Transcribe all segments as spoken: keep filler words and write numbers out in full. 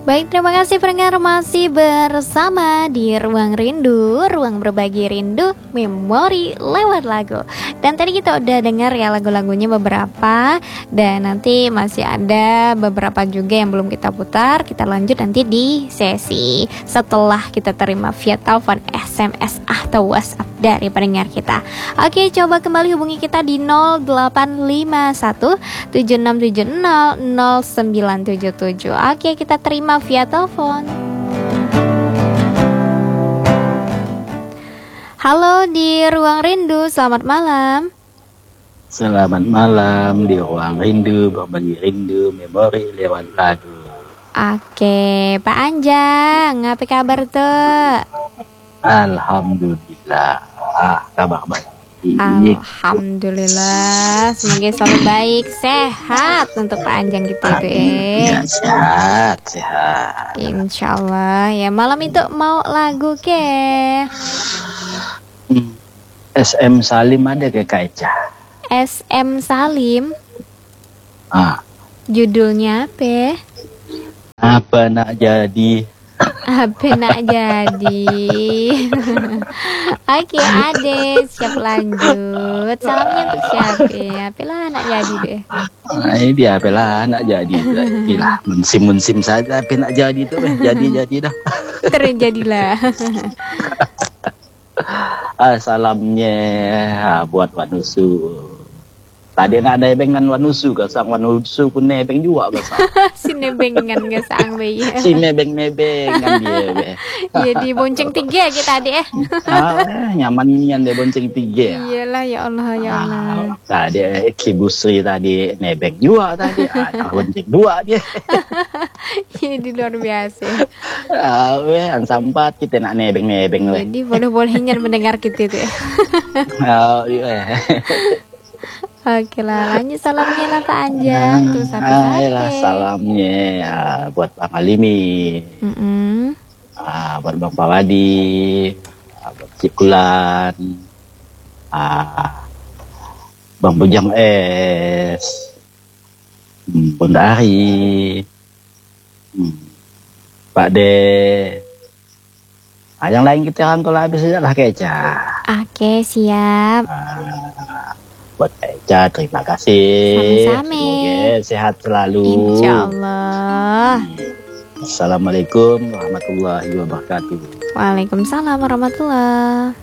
Baik, terima kasih pendengar, masih bersama di Ruang Rindu, ruang berbagi rindu, memori lewat lagu. Dan tadi kita udah dengar ya lagu-lagunya beberapa, dan nanti masih ada beberapa juga yang belum kita putar. Kita lanjut nanti di sesi setelah kita terima via telepon, S M S atau WhatsApp dari pendengar kita. Oke, coba kembali hubungi kita di nol delapan lima satu tujuh enam tujuh nol nol sembilan tujuh tujuh. Oke, kita terima via telepon. Halo di Ruang Rindu, selamat malam. Selamat malam di Ruang Rindu, berbagi rindu, memori lewat lagu. Oke, Pak Anjang, apa kabar tuh? Alhamdulillah, ah, kabar baik. Alhamdulillah, semoga selalu baik, sehat untuk Pak Anjang gitu itu ya. Sehat, sehat. Insya Allah. Ya, malam itu mau lagu ke? Hmm. S M Salim ada ke Kak Eca? S M Salim? Ah. Judulnya apa? Apa nak jadi? Apa nak jadi? Oke, Ade, siap lanjut. Salamnya untuk siapa? Apalah nak jadi deh. Nah, ini dia apalah nak jadi. Gila, munsim-munsim saja apa nak jadi tuh, jadi-jadi dah. Terjadilah. Ah, salamnya buat Wanusu. Tadi nak ada dengan Wanusu, kesang Wanusu pun nebeng juga kesang. Si nebengan kesang bayi. Si nebeng-nebeng kan dia be. Iya, di bonceng tiga kita deh. Ah, nyaman-nyaman dia bonceng tiga. Iyalah, ya Allah, ya Allah. Ah, tadi Kibusri tadi nebeng juga tadi. Ah, bonceng dua dia. Ini luar biasa. Ah, weh, an sampat kita nak nebeng-nebeng weh. Jadi boleh-bolehnya mendengar kita tuh. Ah, iya. Oke lah, lanjut salamnya lah Pak Anjang. Terus apa lah salamnya ya, buat Bang Alimi, mm -mm. ah, buat Bang Pawadi, ah, buat Cikulan, ah, Bang Bujang Es, hmm, Bunda Ari, hmm, Pak De. Ah, yang lain kita rangkul habis aja lah Keca. Oke, siap. Ah, buat Eca, terima kasih. Sama-sama. Semoga sehat selalu. Insya Allah. Assalamualaikum warahmatullahi wabarakatuh. Waalaikumsalam warahmatullahi.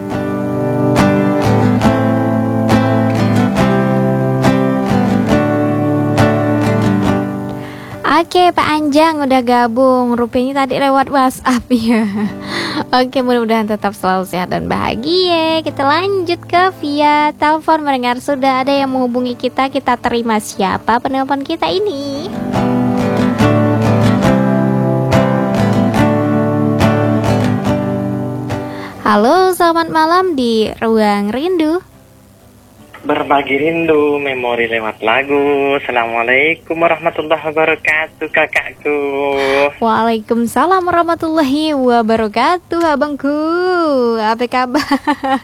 Oke, Pak Anjang udah gabung. Rupanya tadi lewat WhatsApp ya. Oke, mudah-mudahan tetap selalu sehat dan bahagia. Kita lanjut ke via telepon. Mendengar sudah ada yang menghubungi kita. Kita terima siapa penelpon kita ini. Halo, selamat malam di Ruang Rindu. Berbagi rindu, memori lewat lagu. Assalamualaikum warahmatullahi wabarakatuh, kakakku. Waalaikumsalam warahmatullahi wabarakatuh, abangku. Apa kabar?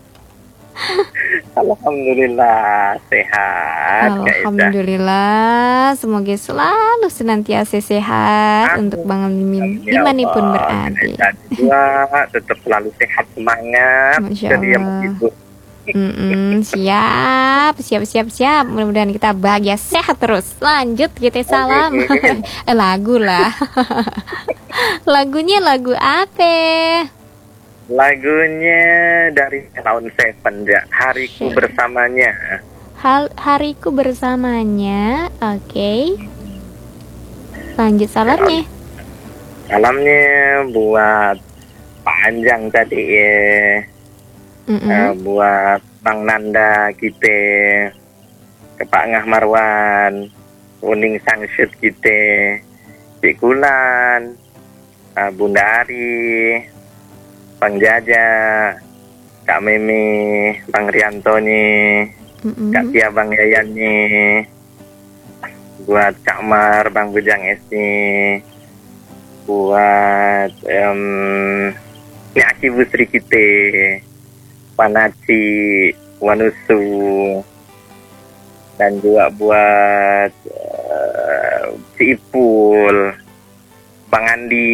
Alhamdulillah sehat. Alhamdulillah, semoga selalu senantiasa sehat. Amin. Untuk Bang Mimin dimanapun berada. Tetap selalu sehat, semangat. Jadi yang begitu. Mm-mm, siap, siap, siap, siap. Mudah-mudahan kita bahagia, sehat terus. Lanjut, kita salam. eh, lagu lah. Lagunya lagu apa? Lagunya dari Lawn Seven ya. Hariku bersamanya. Hal hariku bersamanya. Oke. Okay. Lanjut salamnya. Salamnya buat Pak Anjang tadi ya. Mm -mm. Uh, buat Bang Nanda kita, ke Pak Ngah Marwan, Uning Sangsyut kita, Cik Kulan, uh, Bunda Ari, Bang Jaja, Kak Mimi, Bang Riantoni, mm -mm. Kak Tia, Bang Yayani, buat Kak Mar, Bang Bujang Esti, buat um, Aki Busri kita, Panaci, Wanusu, dan juga buat uh, si Ipul, mandi.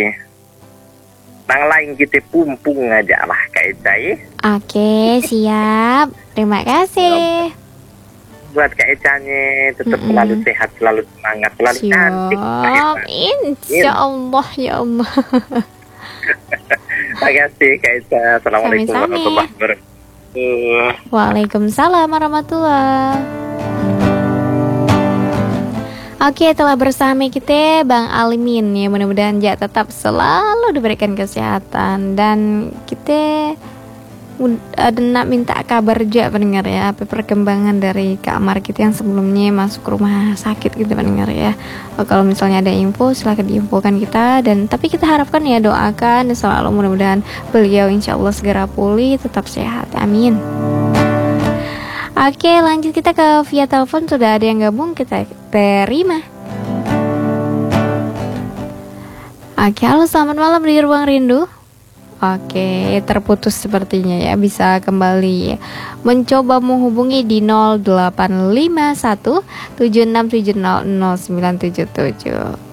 Nang lain kita pumpung aja lah Kak Eca ya. Oke, siap. Terima kasih. Buat Kak Ecanya tetap Mm-mm. selalu sehat, selalu semangat, selalu cantik. Kak Siap. Eca. Insya Allah, ya Allah. Terima kasih Kak Eca. Assalamualaikum Sami-sami. warahmatullahi wabarakatuh. Waalaikumsalam warahmatullahi. Oke, telah bersama kita Bang Alimin ya, mudah-mudahan ja tetap selalu diberikan kesehatan dan kita ada nak minta kabar ja pendengar ya, apa perkembangan dari Kak Amar kita yang sebelumnya masuk rumah sakit gitu pendengar ya. Oh, kalau misalnya ada info silahkan diinfokan kita, dan tapi kita harapkan ya, doakan selalu mudah-mudahan beliau insya Allah segera pulih, tetap sehat, amin. Oke, lanjut kita ke via telepon, sudah ada yang gabung, kita terima. Oke, halo selamat malam di Ruang Rindu. Oke, terputus sepertinya ya, bisa kembali mencoba menghubungi di nol delapan lima satu tujuh enam tujuh nol nol sembilan tujuh tujuh.